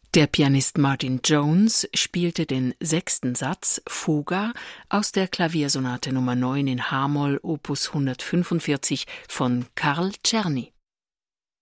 Der Pianist Martin Jones spielte den 6. Satz Fuga aus der Klaviersonate Nr. 9 in h-Moll Opus 145 von Karl Czerny.